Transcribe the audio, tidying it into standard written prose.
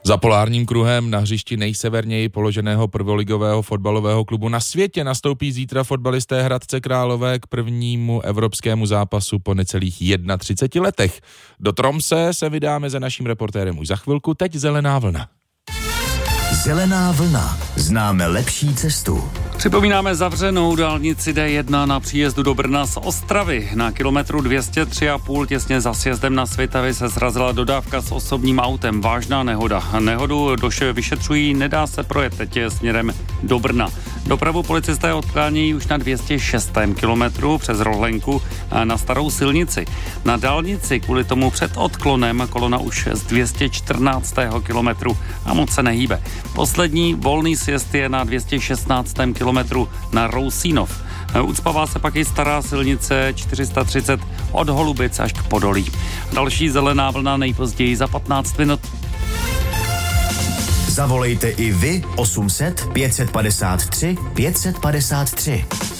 Za polárním kruhem na hřišti nejseverněji položeného prvoligového fotbalového klubu na světě nastoupí zítra fotbalisté Hradce Králové k prvnímu evropskému zápasu po necelých 31 letech. Do Tromsø se vydáme za naším reportérem už za chvilku, teď Zelená vlna. Zelená vlna. Známe lepší cestu. Připomínáme zavřenou dálnici D1 na příjezdu do Brna z Ostravy. Na kilometru 203,5 těsně za sjezdem na Svitavy se srazila dodávka s osobním autem. Vážná nehoda. Nehodu vyšetřují, nedá se projet teď směrem do Brna. Dopravu policisté odklánějí už na 206. kilometru přes Rohlenku na starou silnici. Na dálnici kvůli tomu před odklonem kolona už z 214. kilometru a moc se nehýbe. Poslední volný sjezd je na 216. kilometru na Rousínov. Ucpává se pak i stará silnice 430 od Holubic až k Podolí. Další zelená vlna nejpozději za 15 minut. Zavolejte i vy 800 553 553.